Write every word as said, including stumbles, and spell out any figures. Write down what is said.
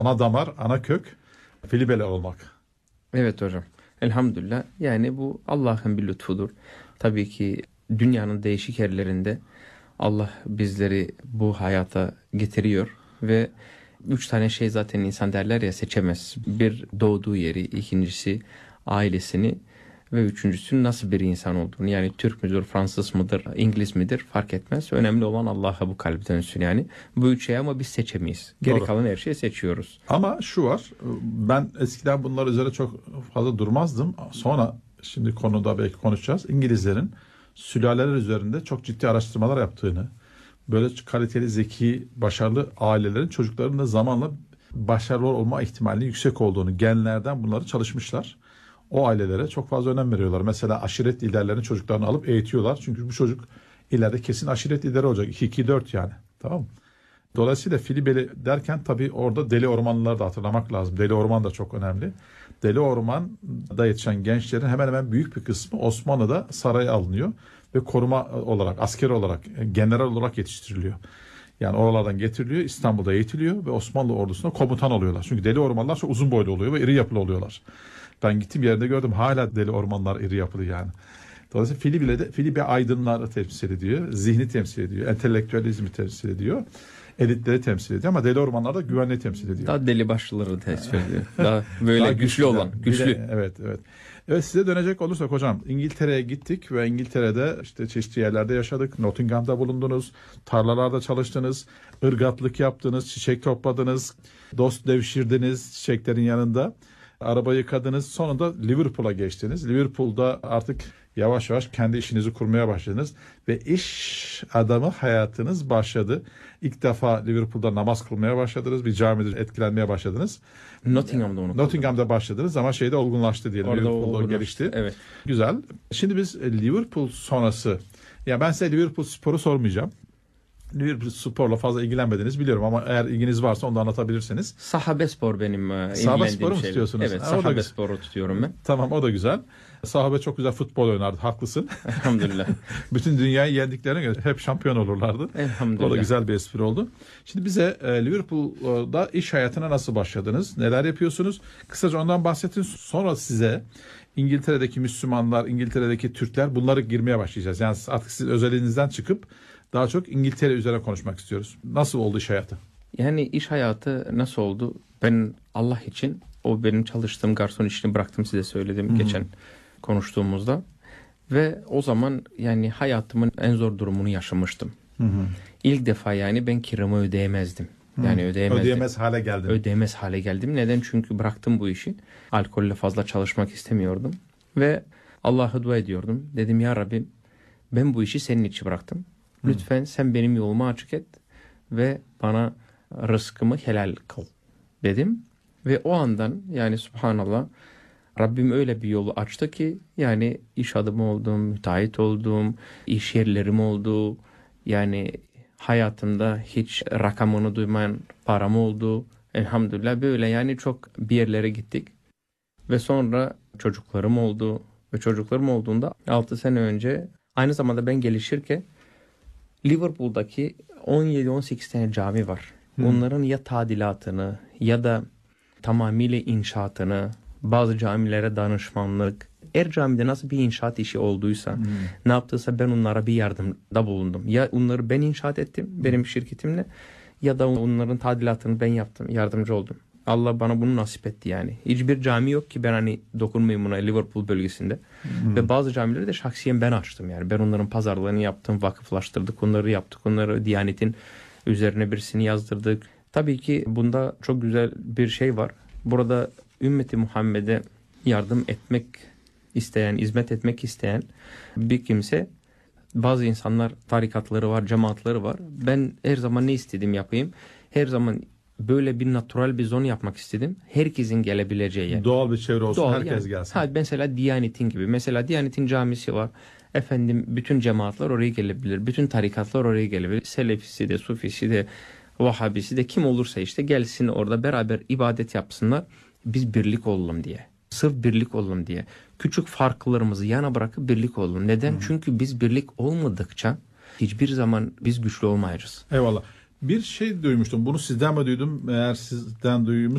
ana damar, ana kök Filibeli olmak. Evet hocam. Elhamdülillah. Yani bu Allah'ın bir lütfudur. Tabii ki dünyanın değişik yerlerinde Allah bizleri bu hayata getiriyor ve üç tane şey zaten insan derler ya seçemez. Bir doğduğu yeri, ikincisi ailesini ve üçüncüsü nasıl bir insan olduğunu. Yani Türk müdür, Fransız mıdır, İngiliz midir fark etmez. Önemli olan Allah'a bu kalbi dönsün yani. Bu üç şey ama biz seçemeyiz. Geri Doğru. kalan her şeyi seçiyoruz. Ama şu var, ben eskiden bunlar üzerine çok fazla durmazdım. Sonra şimdi konuda belki konuşacağız. İngilizlerin sülaleler üzerinde çok ciddi araştırmalar yaptığını, böyle kaliteli, zeki, başarılı ailelerin çocuklarının da zamanla başarılı olma ihtimalinin yüksek olduğunu, genlerden bunları çalışmışlar. O ailelere çok fazla önem veriyorlar. Mesela aşiret liderlerinin çocuklarını alıp eğitiyorlar. Çünkü bu çocuk ileride kesin aşiret lideri olacak. iki iki dört yani. Tamam mı? Dolayısıyla Filibeli derken tabii orada Deli Ormanlıları da hatırlamak lazım. Deli Orman da çok önemli. Deli Orman'da yetişen gençlerin hemen hemen büyük bir kısmı Osmanlı'da saraya alınıyor. Ve koruma olarak, asker olarak, general olarak yetiştiriliyor. Yani oralardan getiriliyor, İstanbul'da eğitiliyor ve Osmanlı ordusuna komutan oluyorlar. Çünkü Deli Ormanlar çok uzun boylu oluyor ve iri yapılı oluyorlar. Ben gittim yerinde gördüm, hala Deli Ormanlar iri yapılı yani. Dolayısıyla Filibeli de Filibi aydınları temsil ediyor, zihni temsil ediyor, entelektüelizmi temsil ediyor, elitleri temsil ediyor ama Deli Ormanlar da güvenliği temsil ediyor. Daha deli başlıları temsil ediyor. Daha böyle Daha güçlü olan, güçlü. De, evet, evet. Evet, size dönecek olursak hocam, İngiltere'ye gittik ve İngiltere'de işte çeşitli yerlerde yaşadık. Nottingham'da bulundunuz, tarlalarda çalıştınız, ırgatlık yaptınız, çiçek topladınız, dost devşirdiniz çiçeklerin yanında. Araba yıkadınız. Sonunda Liverpool'a geçtiniz. Liverpool'da artık yavaş yavaş kendi işinizi kurmaya başladınız. Ve iş adamı hayatınız başladı. İlk defa Liverpool'da namaz kılmaya başladınız. Bir camide etkilenmeye başladınız. Nottingham'da onu Nottingham'da başladınız ama şeyde olgunlaştı diyelim. Orada Liverpool'da olgunlaştı. gelişti. Evet. Güzel. Şimdi biz Liverpool sonrası, ya ben size Liverpool sporu sormayacağım. Liverpool sporla fazla ilgilenmediniz biliyorum ama eğer ilginiz varsa onu da anlatabilirsiniz. Sahabe spor benim e, Sahabe ilgilendiğim sporu mu şey. tutuyorsunuz? Evet, Ha, o da sahabe güzel. sporu tutuyorum ben. Tamam, o da güzel. Sahabe çok güzel futbol oynardı, haklısın. Elhamdülillah. Bütün dünyayı yendiklerine göre hep şampiyon olurlardı. Elhamdülillah. O da güzel bir espri oldu. Şimdi bize e, Liverpool'da iş hayatına nasıl başladınız? Neler yapıyorsunuz? Kısaca ondan bahsedin. Sonra size İngiltere'deki Müslümanlar, İngiltere'deki Türkler, bunları girmeye başlayacağız. Yani artık siz özelinizden çıkıp daha çok İngiltere üzerine konuşmak istiyoruz. Nasıl oldu iş hayatı? Yani iş hayatı nasıl oldu? Ben Allah için o benim çalıştığım garson işini bıraktım, size söyledim Hı-hı. geçen konuştuğumuzda. Ve o zaman yani hayatımın en zor durumunu yaşamıştım. Hı-hı. İlk defa yani ben kiramı ödeyemezdim. Hı-hı. Yani ödeyemezdim. Ödeyemez hale geldim. Ödeyemez hale geldim. Neden? Çünkü bıraktım bu işi. Alkolle fazla çalışmak istemiyordum. Ve Allah'a dua ediyordum. Dedim ya Rabbim, ben bu işi senin için bıraktım. Lütfen sen benim yolumu açık et ve bana rızkımı helal kıl dedim. Ve o andan yani subhanallah Rabbim öyle bir yolu açtı ki yani iş adamı oldum, müteahhit oldum, iş yerlerim oldu. Yani hayatımda hiç rakamını duymayan param oldu. Elhamdülillah böyle yani çok bir yerlere gittik. Ve sonra çocuklarım oldu. Ve çocuklarım olduğunda altı sene önce aynı zamanda ben gelişirken Liverpool'daki on yedi on sekiz tane cami var. Hmm. Onların ya tadilatını ya da tamamıyla inşaatını, bazı camilere danışmanlık, her camide nasıl bir inşaat işi olduysa, hmm. ne yaptıysa ben onlara bir yardımda bulundum. Ya onları ben inşaat ettim benim şirketimle ya da onların tadilatını ben yaptım, yardımcı oldum. Allah bana bunu nasip etti yani. Hiçbir cami yok ki ben hani dokunmayayım buna Liverpool bölgesinde. Hmm. Ve bazı camileri de şahsiyen ben açtım yani. Ben onların pazarlığını yaptım, vakıflaştırdık, onları yaptık. Onları Diyanet'in üzerine birisini yazdırdık. Tabii ki bunda çok güzel bir şey var. Burada ümmeti Muhammed'e yardım etmek isteyen, hizmet etmek isteyen bir kimse, bazı insanlar tarikatları var, cemaatleri var. Ben her zaman ne istedim yapayım? Her zaman böyle bir natural bir zon yapmak istedim. Herkesin gelebileceği yer. Doğal bir çevre olsun, Doğal, herkes yani. gelsin. Ha, mesela Diyanet'in gibi. Mesela Diyanet'in camisi var. Efendim bütün cemaatler oraya gelebilir. Bütün tarikatlar oraya gelebilir. Selefisi de, Sufisi de, Vahhabisi de, kim olursa işte gelsin orada beraber ibadet yapsınlar. Biz birlik olalım diye. Sırf birlik olalım diye. Küçük farklarımızı yana bırakıp birlik olalım. Neden? Hı. Çünkü biz birlik olmadıkça hiçbir zaman biz güçlü olmayacağız. Eyvallah. Bir şey duymuştum. Bunu sizden mi duydum? Eğer sizden duymuş